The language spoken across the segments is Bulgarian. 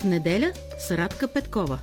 неделя с Радка Петкова.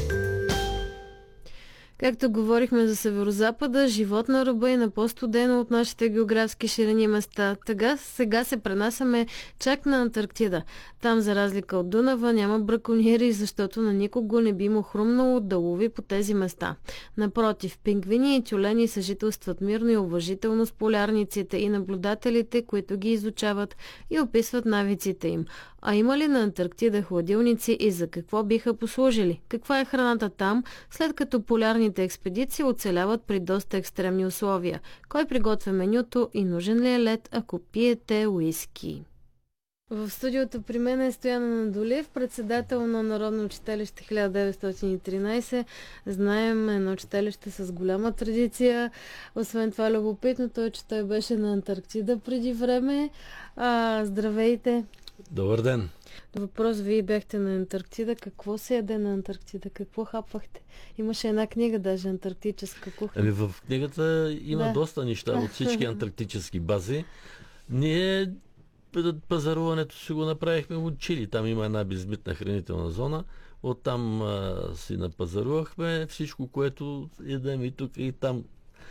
Както говорихме за Северозапада, живот на ръба и на по-студено от нашите географски ширини места. Сега се пренасяме чак на Антарктида. Там, за разлика от Дунава, няма браконьери, защото на никого не би му хрумнало да лови по тези места. Напротив, пингвини и тюлени съжителстват мирно и уважително с полярниците и наблюдателите, които ги изучават и описват навиците им. А има ли на Антарктида хладилници и за какво биха послужили? Каква е храната там, след като полярните експедиции оцеляват при доста екстремни условия? Кой приготвя менюто и нужен ли е лед, ако пиете уиски? В студиото при мен е Стоян Анадолиев, председател на Народно читалище 1913. Знаем, едно читалище с голяма традиция. Освен това, любопитното е, че той беше на Антарктида преди време. Здравейте! Добър ден! Въпрос, вие бяхте на Антарктида. Какво се яде на Антарктида? Какво хапвахте? Имаше една книга, даже антарктическа кухня. В книгата има доста неща от всички антарктически бази. Ние пазаруването си го направихме от Чили. Там има една безмитна хранителна зона. Оттам си напазарувахме всичко, което ядем и тук и там.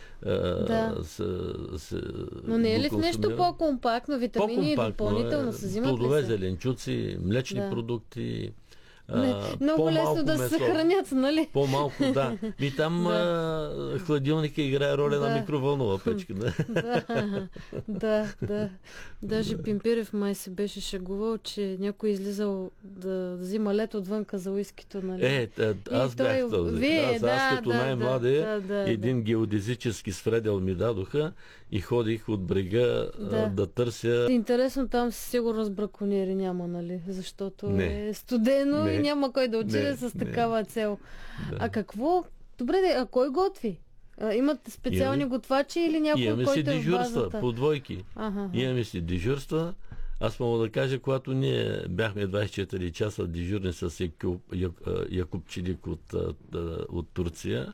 Но не е ли в нещо по-компактно? Витамини и допълнително се взимат ли се? Плодове, зеленчуци, млечни продукти. Много лесно да се съхранят, нали? По-малко, да. И там хладилника играе роля на микровълнова печка. Да. Даже Пимпирев май се беше шегувал, че някой излизал да взима лед отвънка за уискито, нали? Аз бях този. Аз като най-младе един геодезически свредел ми дадоха и ходих от брега да търся. Интересно, там със сигурност браконьери няма, нали? Защото е студено и няма кой да отиде с такава цел. Да. А какво? Добре, а кой готви? Имате специални готвачи или някой, който е в базата? Имаме си дежурства, по двойки. Имаме си дежурства. Аз мога да кажа, когато ние бяхме 24 часа дежурни с Якубчилик от Турция,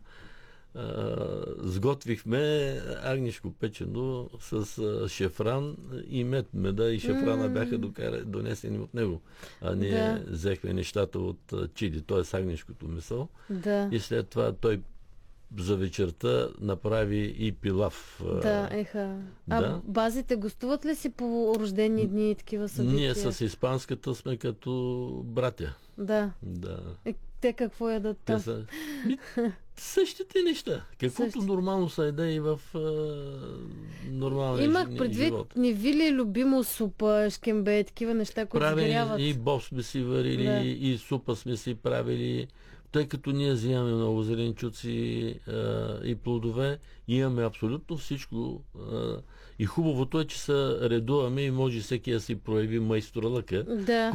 сготвихме агнешко печено с шефран и меда и шефрана бяха донесени от него. А ние взехме нещата от Чили, т.е. агнешкото месо. И след това той за вечерта направи и пилав. Базите гостуват ли си по рождени дни и такива събития? Ние с испанската сме като братя. Да. Те какво ядат там? Същите неща. Каквото нормално са яде и в нормалния живот. Имах предвид, не ви ли любимо супа, шкембе, такива неща, които сгоряват? И боб сме си варили, и супа сме си правили. Тъй като ние взимаме много зеленчуци и плодове, имаме абсолютно всичко. И хубавото е, че се редуваме и може всеки да си прояви майсторлъка,